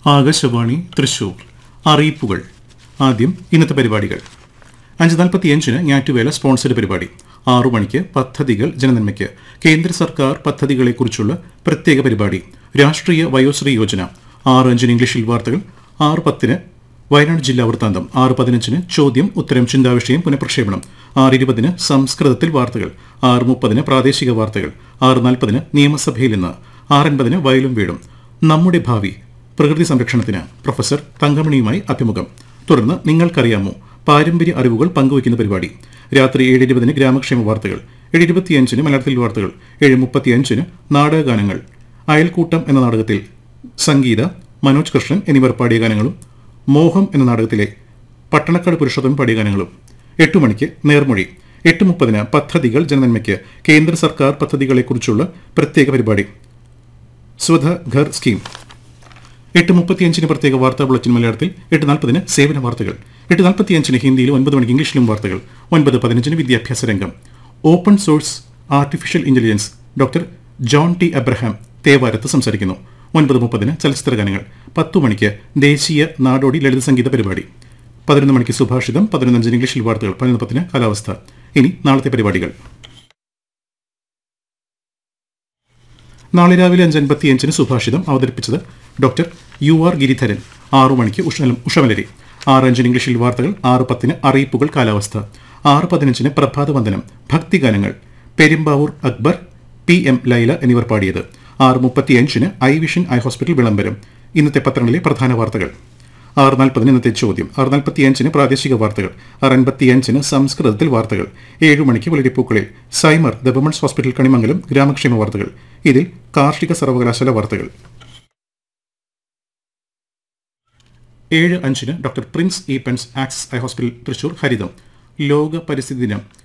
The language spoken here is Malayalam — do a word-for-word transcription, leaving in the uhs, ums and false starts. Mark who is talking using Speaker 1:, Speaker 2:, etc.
Speaker 1: ആകാശവാണി തൃശൂർ. അറിയിപ്പുകൾ. ആദ്യം ഇന്നത്തെ പരിപാടികൾ. അഞ്ച് നാൽപ്പത്തിയഞ്ചിന് ഞാറ്റുവേല സ്പോൺസർഡ് പരിപാടി. ആറു മണിക്ക് പദ്ധതികൾ ജനനന്മയ്ക്ക് കേന്ദ്ര സർക്കാർ പദ്ധതികളെക്കുറിച്ചുള്ള പ്രത്യേക പരിപാടി രാഷ്ട്രീയ വയോശ്രീ യോജന. ആറ് അഞ്ചിന് ഇംഗ്ലീഷിൽ വാർത്തകൾ. ആറ് പത്തിന് വയനാട് ജില്ലാ വൃത്താന്തം. ആറ് പതിനഞ്ചിന് ചോദ്യം ഉത്തരം ചിന്താവിഷയം പുനഃപ്രക്ഷേപണം. ആറ് ഇരുപതിന് സംസ്കൃതത്തിൽ വാർത്തകൾ. ആറ് മുപ്പതിന് പ്രാദേശിക വാർത്തകൾ. ആറ് നാൽപ്പതിന് നിയമസഭയിൽ നിന്ന്. ആറൻപതിന് വയലും വീടും. നമ്മുടെ ഭാവി പ്രകൃതി സംരക്ഷണത്തിന് പ്രൊഫസർ തങ്കമണിയുമായി അഭിമുഖം. തുടർന്ന് നിങ്ങൾക്കറിയാമോ പാരമ്പര്യ അറിവുകൾ പങ്കുവയ്ക്കുന്ന പരിപാടി. രാത്രി ഏഴ് ഇരുപതിന് ഗ്രാമക്ഷേമ വാർത്തകൾ. ഏഴ് ഇരുപത്തിയഞ്ചിന് മലയാളത്തിൽ വാർത്തകൾ. ഏഴ് മുപ്പത്തിയഞ്ചിന് നാടകഗാനങ്ങൾ. അയൽക്കൂട്ടം എന്ന നാടകത്തിൽ സംഗീത, മനോജ് കൃഷ്ണൻ എന്നിവർ പാടിയ ഗാനങ്ങളും മോഹം എന്ന നാടകത്തിലെ പട്ടണക്കാട് പുരുഷോത്തമൻ പാടിയ ഗാനങ്ങളും. എട്ടു മണിക്ക് നേർമൊഴി. എട്ട് മുപ്പതിന് പദ്ധതികൾ ജനനന്മയ്ക്ക് കേന്ദ്ര സർക്കാർ പദ്ധതികളെക്കുറിച്ചുള്ള പ്രത്യേക പരിപാടി സ്വധ ഘർ സ്കീം. എട്ട് മുപ്പത്തിയഞ്ചിന് പ്രത്യേക വാർത്താ ബുള്ളറ്റിൻ മലയാളത്തിൽ. എട്ട് നാൽപ്പതിന് സേവന വാർത്തകൾ. എട്ട് നാൽപ്പത്തിയഞ്ചിന് ഹിന്ദിയിലും ഒൻപത് മണിക്ക് ഇംഗ്ലീഷിലും വാർത്തകൾ. ഒൻപത് പതിനഞ്ചിന് വിദ്യാഭ്യാസ രംഗം. Open source artificial intelligence doctor John T Abraham തേവാരത്ത് സംസാരിക്കുന്നു. ഒൻപത് മുപ്പതിന് ചലച്ചിത്ര ഗാനങ്ങൾ. പത്തു മണിക്ക് ദേശീയ നാടോടി ലളിത സംഗീത പരിപാടി. പതിനൊന്ന് മണിക്ക് സുഭാഷിതം. പതിനൊന്നഞ്ചിന് ഇംഗ്ലീഷിൽ വാർത്തകൾ. പതിനൊന്ന് പത്തിന് കാലാവസ്ഥ. ഇനി നാളത്തെ പരിപാടികൾ. നാളെ രാവിലെ അഞ്ച് അൻപത്തിയഞ്ചിന് സുഭാഷിതം അവതരിപ്പിച്ചത് ഡോക്ടർ യു ആർ ഗിരിധരൻ. ആറു മണിക്ക് ഉഷമലരി. ആറ് അഞ്ചിന് ഇംഗ്ലീഷിൽ വാർത്തകൾ. ആറ് പത്തിന് അറിയിപ്പുകൾ കാലാവസ്ഥ. ആറ് പതിനഞ്ചിന് പ്രഭാതവന്ദനം ഭക്തിഗാനങ്ങൾ. പെരുമ്പാവൂർ അക്ബർ, പി എം ലൈല എന്നിവർ പാടിയത്. ആറ് മുപ്പത്തിയഞ്ചിന് ഐ വിഷൻ ഐ ഹോസ്പിറ്റൽ വിളംബരം. ഇന്നത്തെ പത്രങ്ങളിലെ പ്രധാന വാർത്തകൾ. ആറ് നാൽപ്പതിന് ഇന്നത്തെ ചോദ്യം. ആറ് നാൽപ്പത്തിയഞ്ചിന് പ്രാദേശിക വാർത്തകൾ. ആറ് അൻപത്തിയഞ്ചിന് സംസ്കൃതത്തിൽ വാർത്തകൾ. ഏഴു മണിക്ക് വെളിരിപ്പൂക്കളിൽ സൈമർ ദ വിമൺസ് ഹോസ്പിറ്റൽ കണിമംഗലം ഗ്രാമക്ഷേമ വാർത്തകൾ. ഇതിൽ കാർഷിക സർവകലാശാല വാർത്തകൾ. ഏഴ് അഞ്ചിന് doctor Prince E Pence axis eye hospital Thrissur ഹരിതം. ലോക പരിസ്ഥിതി ദിനം